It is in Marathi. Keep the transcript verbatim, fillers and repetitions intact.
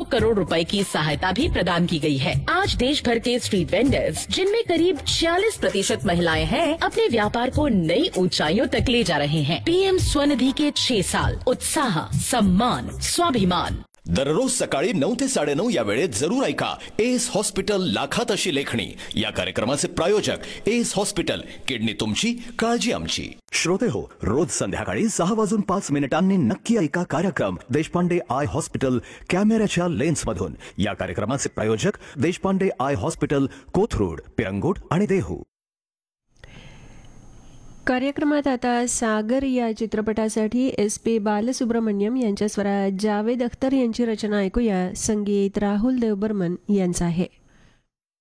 करोड़ रुपए की सहायता भी प्रदान की गई है। आज देश भर के स्ट्रीट वेंडर्स, जिनमें करीब छियालीस प्रतिशत महिलाएं हैं, अपने व्यापार को नई ऊंचाइयों तक ले जा रहे हैं। पीएम स्वनिधि के छह साल, उत्साह, सम्मान, स्वाभिमान। दररोज सकाळी नऊ ते साडेनऊ या वेळेत जरूर ऐका एस हॉस्पिटल लाखात अशी लेखणी या कार्यक्रमाचे प्रायोजक एस हॉस्पिटल, किडनी तुमची, काळजी आमची. श्रोते हो, रोज संध्याकाळी सहा वाजून पाच मिनिटांनी नक्की ऐका कार्यक्रम देशपांडे आय हॉस्पिटल कॅमेऱ्याच्या लेन्स मधून. या कार्यक्रमाचे प्रायोजक देशपांडे आय हॉस्पिटल, कोथरूड, पिरंगुट आणि देहू. कार्यक्रमात आता सागर या चित्रपटासाठी एस पी बालसुब्रमण्यम यांच्या स्वरात जावेद अख्तर यांची रचना ऐकूया. संगीत राहुल देव बर्मन यांचं आहे.